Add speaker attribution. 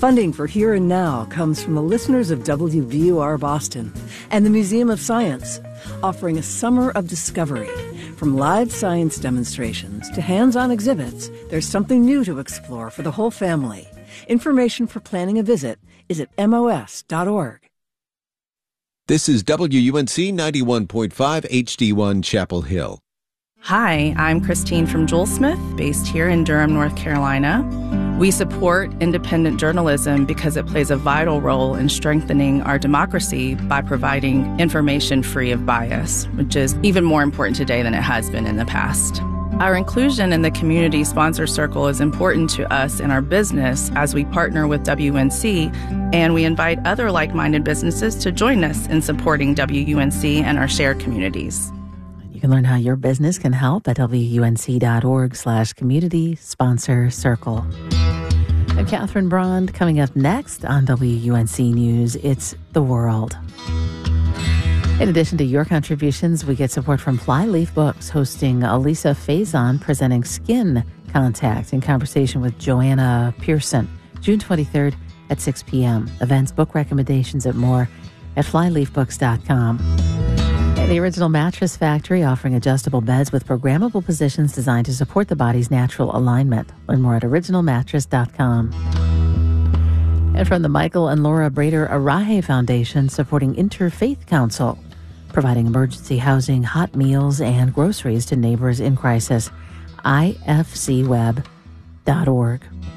Speaker 1: Funding for Here and Now comes from the listeners of WVUR Boston and the Museum of Science, offering a summer of discovery. From live science demonstrations to hands-on exhibits, there's something new to explore for the whole family. Information for planning a visit is at mos.org.
Speaker 2: This is WUNC 91.5 HD1 Chapel Hill.
Speaker 3: Hi, I'm Christine from Joel Smith, based here in Durham, North Carolina. We support independent journalism because it plays a vital role in strengthening our democracy by providing information free of bias, which is even more important today than it has been in the past. Our inclusion in the community sponsor circle is important to us in our business as we partner with WUNC, and we invite other like-minded businesses to join us in supporting WUNC and our shared communities.
Speaker 4: You can learn how your business can help at WUNC.org/community sponsor circle. And Catherine Brond coming up next on WUNC News. It's The World. In addition to your contributions, we get support from Flyleaf Books, hosting Elisa Faison presenting Skin Contact in conversation with Joanna Pearson, June 23rd at 6 p.m. Events, book recommendations, and more at flyleafbooks.com. And the Original Mattress Factory, offering adjustable beds with programmable positions designed to support the body's natural alignment. Learn more at originalmattress.com. And from the Michael and Laura Brader Arahe Foundation, supporting Interfaith Council, providing emergency housing, hot meals, and groceries to neighbors in crisis. ifcweb.org.